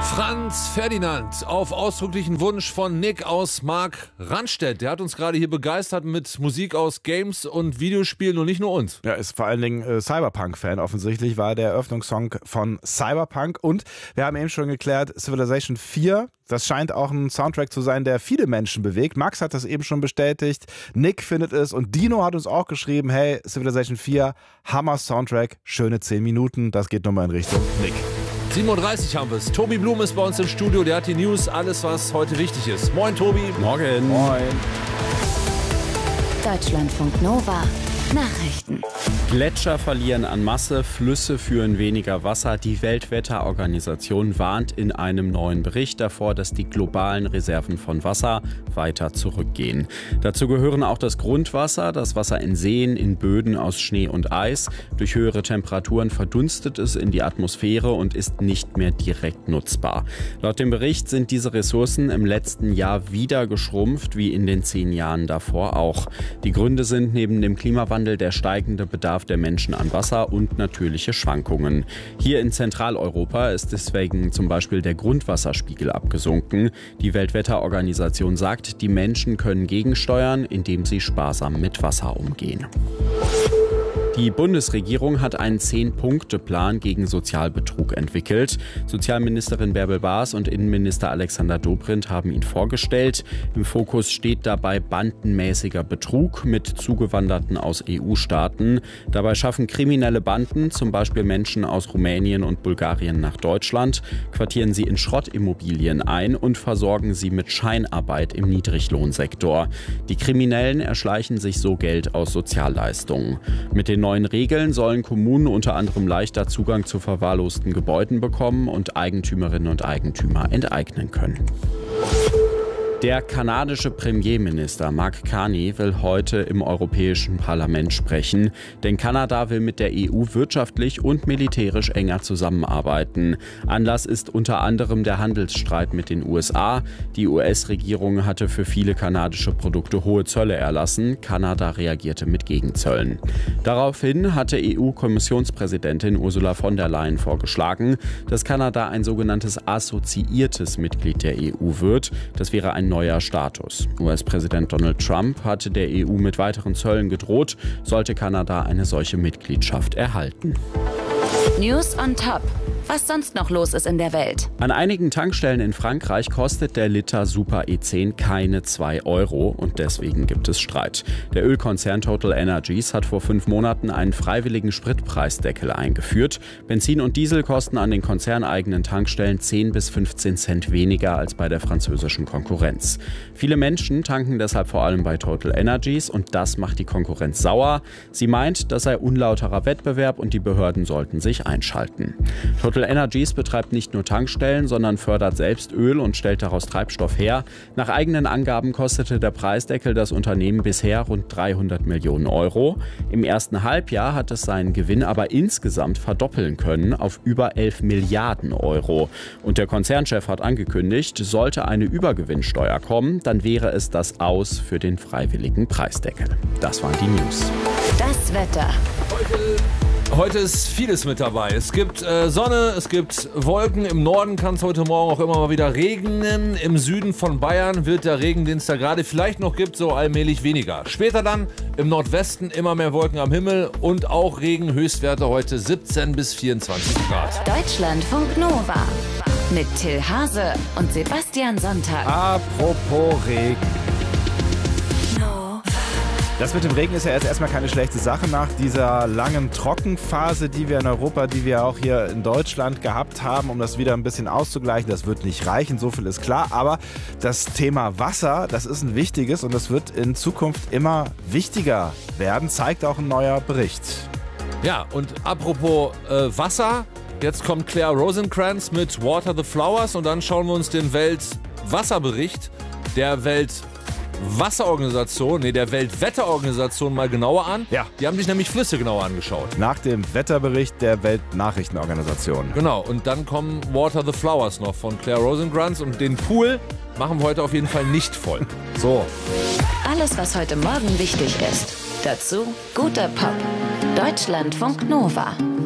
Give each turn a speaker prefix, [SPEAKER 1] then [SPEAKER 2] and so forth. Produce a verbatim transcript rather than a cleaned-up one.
[SPEAKER 1] Franz Ferdinand auf ausdrücklichen Wunsch von Nick aus Markranstädt. Der hat uns gerade hier begeistert mit Musik aus Games und Videospielen und nicht nur uns.
[SPEAKER 2] Ja, ist vor allen Dingen äh, Cyberpunk-Fan. Offensichtlich war der Eröffnungssong von Cyberpunk. Und wir haben eben schon geklärt, Civilization vier, das scheint auch ein Soundtrack zu sein, der viele Menschen bewegt. Max hat das eben schon bestätigt. Nick findet es und Dino hat uns auch geschrieben, hey, Civilization vier, Hammer-Soundtrack, schöne zehn Minuten. Das geht nochmal in Richtung Nick.
[SPEAKER 1] sieben Uhr dreißig haben wir es. Tobi Blum ist bei uns im Studio. Der hat die News, alles, was heute wichtig ist. Moin, Tobi.
[SPEAKER 2] Morgen. Moin.
[SPEAKER 3] Deutschlandfunk Nova. Nachrichten.
[SPEAKER 4] Gletscher verlieren an Masse, Flüsse führen weniger Wasser. Die Weltwetterorganisation warnt in einem neuen Bericht davor, dass die globalen Reserven von Wasser weiter zurückgehen. Dazu gehören auch das Grundwasser, das Wasser in Seen, in Böden aus Schnee und Eis. Durch höhere Temperaturen verdunstet es in die Atmosphäre und ist nicht mehr direkt nutzbar. Laut dem Bericht sind diese Ressourcen im letzten Jahr wieder geschrumpft, wie in den zehn Jahren davor auch. Die Gründe sind neben dem Klimawandel der steigende Bedarf der Menschen an Wasser und natürliche Schwankungen. Hier in Zentraleuropa ist deswegen zum Beispiel der Grundwasserspiegel abgesunken. Die Weltwetterorganisation sagt, die Menschen können gegensteuern, indem sie sparsam mit Wasser umgehen. Die Bundesregierung hat einen Zehn-Punkte-Plan gegen Sozialbetrug entwickelt. Sozialministerin Bärbel Baas und Innenminister Alexander Dobrindt haben ihn vorgestellt. Im Fokus steht dabei bandenmäßiger Betrug mit Zugewanderten aus E U-Staaten. Dabei schaffen kriminelle Banden, zum Beispiel Menschen aus Rumänien und Bulgarien, nach Deutschland, quartieren sie in Schrottimmobilien ein und versorgen sie mit Scheinarbeit im Niedriglohnsektor. Die Kriminellen erschleichen sich so Geld aus Sozialleistungen. Mit den neuen Regeln sollen Kommunen unter anderem leichter Zugang zu verwahrlosten Gebäuden bekommen und Eigentümerinnen und Eigentümer enteignen können. Der kanadische Premierminister Mark Carney will heute im Europäischen Parlament sprechen, denn Kanada will mit der E U wirtschaftlich und militärisch enger zusammenarbeiten. Anlass ist unter anderem der Handelsstreit mit den U S A. Die U S-Regierung hatte für viele kanadische Produkte hohe Zölle erlassen. Kanada reagierte mit Gegenzöllen. Daraufhin hatte E U-Kommissionspräsidentin Ursula von der Leyen vorgeschlagen, dass Kanada ein sogenanntes assoziiertes Mitglied der E U wird. Das wäre ein neuer Status. U S-Präsident Donald Trump hatte der E U mit weiteren Zöllen gedroht, sollte Kanada eine solche Mitgliedschaft erhalten.
[SPEAKER 3] News on Top. Was sonst noch los ist in der Welt.
[SPEAKER 4] An einigen Tankstellen in Frankreich kostet der Liter Super E zehn keine zwei Euro und deswegen gibt es Streit. Der Ölkonzern Total Energies hat vor fünf Monaten einen freiwilligen Spritpreisdeckel eingeführt. Benzin und Diesel kosten an den konzerneigenen Tankstellen zehn bis fünfzehn Cent weniger als bei der französischen Konkurrenz. Viele Menschen tanken deshalb vor allem bei Total Energies und das macht die Konkurrenz sauer. Sie meint, das sei unlauterer Wettbewerb und die Behörden sollten sich einschalten. Total Energies betreibt nicht nur Tankstellen, sondern fördert selbst Öl und stellt daraus Treibstoff her. Nach eigenen Angaben kostete der Preisdeckel das Unternehmen bisher rund dreihundert Millionen Euro. Im ersten Halbjahr hat es seinen Gewinn aber insgesamt verdoppeln können auf über elf Milliarden Euro. Und der Konzernchef hat angekündigt, sollte eine Übergewinnsteuer kommen, dann wäre es das Aus für den freiwilligen Preisdeckel. Das waren die News.
[SPEAKER 3] Das Wetter.
[SPEAKER 1] Heute Heute ist vieles mit dabei. Es gibt äh, Sonne, es gibt Wolken. Im Norden kann es heute Morgen auch immer mal wieder regnen. Im Süden von Bayern wird der Regen, den es da gerade vielleicht noch gibt, so allmählich weniger. Später dann im Nordwesten immer mehr Wolken am Himmel und auch Regen. Höchstwerte heute siebzehn bis vierundzwanzig Grad.
[SPEAKER 3] Deutschlandfunk Nova. Mit Till Hase und Sebastian Sonntag.
[SPEAKER 2] Apropos Regen. Das mit dem Regen ist ja jetzt erstmal keine schlechte Sache nach dieser langen Trockenphase, die wir in Europa, die wir auch hier in Deutschland gehabt haben, um das wieder ein bisschen auszugleichen. Das wird nicht reichen, so viel ist klar. Aber das Thema Wasser, das ist ein wichtiges und das wird in Zukunft immer wichtiger werden, zeigt auch ein neuer Bericht.
[SPEAKER 1] Ja, und apropos äh, Wasser, jetzt kommt Claire Rosenkranz mit Water the Flowers und dann schauen wir uns den Weltwasserbericht der Welt Wasserorganisation, nee, der Weltwetterorganisation mal genauer an.
[SPEAKER 2] Ja.
[SPEAKER 1] Die haben sich nämlich Flüsse genauer angeschaut.
[SPEAKER 2] Nach dem Wetterbericht der Weltnachrichtenorganisation.
[SPEAKER 1] Genau, und dann kommen Water the Flowers noch von Claire Rosenkranz und den Pool machen wir heute auf jeden Fall nicht voll.
[SPEAKER 2] So.
[SPEAKER 3] Alles, was heute Morgen wichtig ist. Dazu guter Pop. Deutschlandfunk Nova.